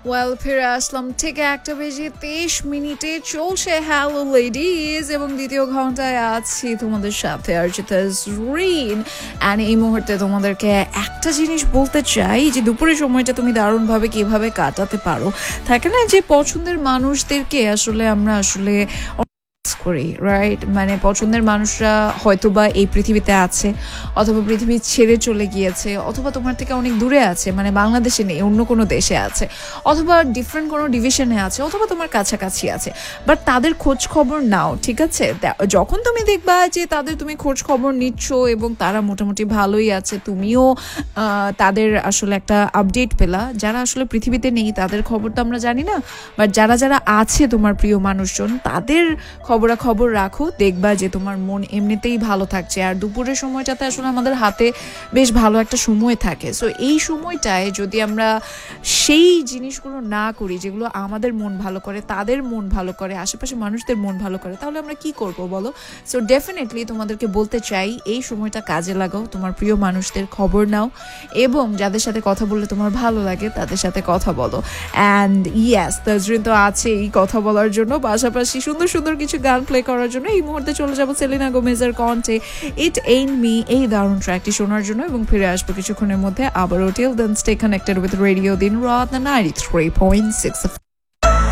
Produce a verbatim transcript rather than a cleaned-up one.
Well ফিরে আসলাম ঠিক একটা বেজে তেইশ মিনিটে চলছে হ্যালো লেডিজ এবং দ্বিতীয় ঘন্টায় আছি তোমাদের সাথে অর্চিতা রিন অ্যান্ড এই মুহূর্তে তোমাদেরকে একটা জিনিস বলতে চাই যে দুপুরের সময়টা তুমি দারুণভাবে কিভাবে কাটাতে পারো। থাকে না যে পছন্দের মানুষদেরকে আসলে আমরা আসলে করি, রাইট? মানে পছন্দের মানুষরা হয়তো বা এই পৃথিবীতে আছে, অথবা পৃথিবী ছেড়ে চলে গিয়েছে, অথবা তোমার থেকে অনেক দূরে আছে, মানে বাংলাদেশে নেই, অন্য কোনো দেশে আছে, অথবা ডিফারেন্ট কোনো ডিভিশনে আছে, অথবা তোমার কাছাকাছি আছে, বাট তাদের খোঁজ খবর নাও, ঠিক আছে? যখন তুমি দেখবা যে তাদের তুমি খোঁজ খবর নিচ্ছ এবং তারা মোটামুটি ভালোই আছে, তুমিও তাদের আসলে একটা আপডেট পেলা। যারা আসলে পৃথিবীতে নেই তাদের খবর তো আমরা জানি না, বাট যারা যারা আছে তোমার প্রিয় মানুষজন তাদের খবরা খবর রাখো, দেখবা যে তোমার মন এমনিতেই ভালো থাকছে। আর দুপুরের সময়টাতে আসলে আমাদের হাতে বেশ ভালো একটা সময় থাকে। সো এই সময়টায় যদি আমরা সেই জিনিসগুলো না করি যেগুলো আমাদের মন ভালো করে, তাদের মন ভালো করে, আশেপাশে মানুষদের মন ভালো করে, তাহলে আমরা কি করব বলো? সো ডেফিনেটলি তোমাদেরকে বলতে চাই এই সময়টা কাজে লাগাও, তোমার প্রিয় মানুষদের খবর নাও এবং যাদের সাথে কথা বললে তোমার ভালো লাগে তাদের সাথে কথা বলো। অ্যান্ড ইয়াস, তাজরিন তো আছে এই কথা বলার জন্য, পাশাপাশি সুন্দর সুন্দর কিছু গান প্লে করার জন্য। এই মুহূর্তে চলে যাবো সেলিনা গোমেজের কণ্ঠে ইট এইন্ট মি এই দারুণ ট্র্যাকটি শোনার জন্য এবং ফিরে আসবো কিছুক্ষণের মধ্যে আবারও। Till then stay connected with radio দিন রাত নাইনটি থ্রি পয়েন্ট সিক্স।